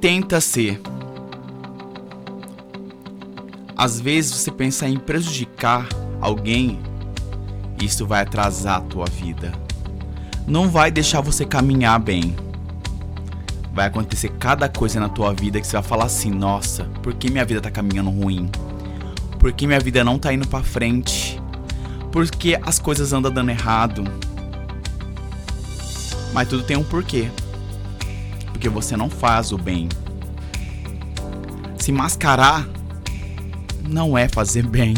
tenta ser. Às vezes você pensa em prejudicar alguém, isso vai atrasar a tua vida. Não vai deixar você caminhar bem. Vai acontecer cada coisa na tua vida que você vai falar assim: nossa, por que minha vida tá caminhando ruim? Por que minha vida não tá indo pra frente? Por que as coisas andam dando errado? Mas tudo tem um porquê. Porque você não faz o bem. Se mascarar não é fazer bem.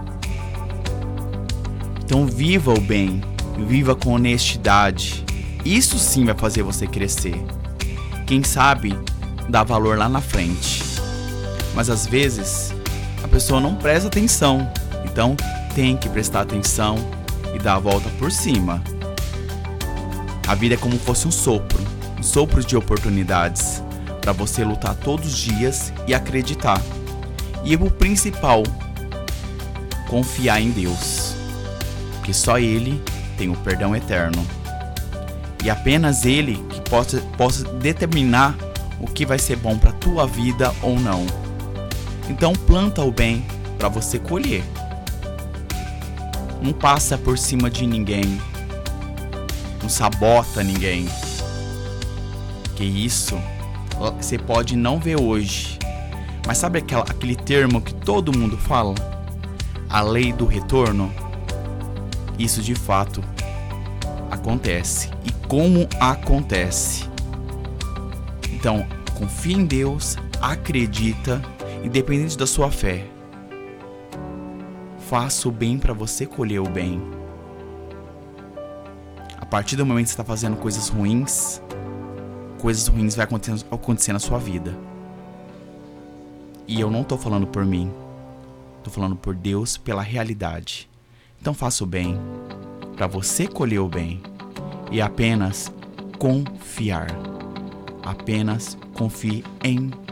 Então viva o bem. Viva com honestidade. Isso sim vai fazer você crescer. Quem sabe dá valor lá na frente. Mas às vezes a pessoa não presta atenção. Então tem que prestar atenção e dar a volta por cima. A vida é como se fosse um sopro de oportunidades para você lutar todos os dias e acreditar. E o principal, confiar em Deus, porque só Ele tem o perdão eterno. E apenas Ele que possa determinar o que vai ser bom para tua vida ou não. Então planta o bem para você colher. Não passa por cima de ninguém. Não sabota ninguém. Que isso você pode não ver hoje. Mas sabe aquele termo que todo mundo fala? A lei do retorno? Isso de fato acontece. E como acontece? Então, confia em Deus, acredita, independente da sua fé. Faça o bem para você colher o bem. A partir do momento que você está fazendo coisas ruins vai acontecer na sua vida. E eu não estou falando por mim. Estou falando por Deus, pela realidade. Então faça o bem para você colher o bem. E apenas confiar. Apenas confie em